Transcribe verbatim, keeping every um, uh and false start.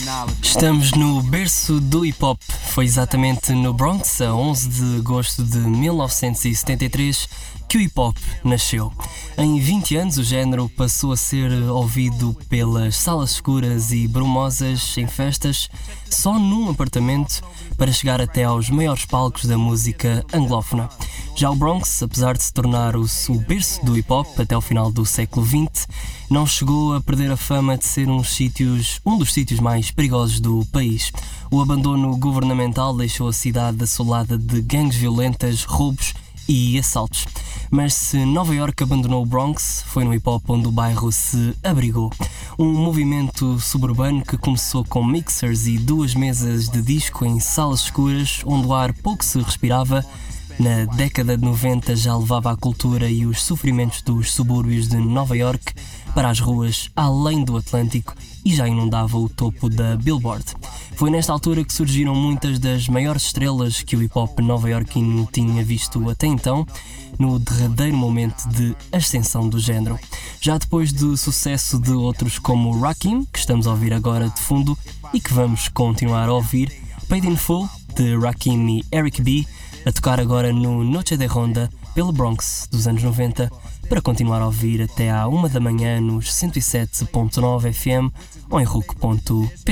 Estamos no berço do hip-hop. Foi exatamente no Bronx, a onze de agosto de mil novecentos e setenta e três, que o hip-hop nasceu. Em vinte anos, o género passou a ser ouvido pelas salas escuras e brumosas em festas, só num apartamento, para chegar até aos maiores palcos da música anglófona. Já o Bronx, apesar de se tornar o, o berço do hip-hop até o final do século vinte, não chegou a perder a fama de ser uns sítios, um dos sítios mais perigosos do país. O abandono governamental deixou a cidade assolada de gangues violentas, roubos e assaltos. Mas se Nova York abandonou o Bronx, foi no hip-hop onde o bairro se abrigou. Um movimento suburbano que começou com mixers e duas mesas de disco em salas escuras, onde o ar pouco se respirava. Na década de noventa já levava a cultura e os sofrimentos dos subúrbios de Nova York para as ruas além do Atlântico e já inundava o topo da Billboard. Foi nesta altura que surgiram muitas das maiores estrelas que o hip-hop nova-iorquino tinha visto até então, no derradeiro momento de ascensão do género. Já depois do sucesso de outros como Rakim, que estamos a ouvir agora de fundo e que vamos continuar a ouvir, Paid in Full, de Rakim e Eric B, a tocar agora no Noche de Ronda, pelo Bronx dos anos noventa, para continuar a ouvir até à uma da manhã nos cento e sete ponto nove F M ou em rock ponto pt.